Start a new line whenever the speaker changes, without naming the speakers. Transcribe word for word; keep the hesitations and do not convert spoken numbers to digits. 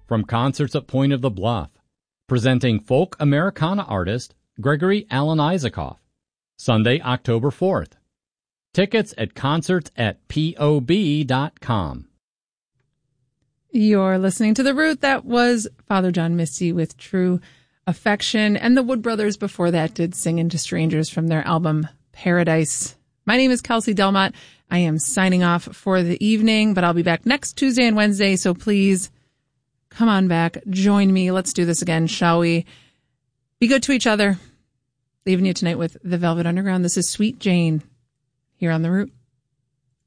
from concerts at Point of the Bluff, presenting folk Americana artist Gregory Alan Isaacoff, Sunday, October fourth. Tickets at concerts at P O B dot com.
You're listening to The Root. That was Father John Misty with True Affection. And the Wood Brothers before that did Singin' to Strangers from their album Paradise. My name is Kelsey Delmott. I am signing off for the evening, but I'll be back next Tuesday and Wednesday. So please come on back. Join me. Let's do this again, shall we? Be good to each other. Leaving you tonight with The Velvet Underground. This is Sweet Jane here on The Root.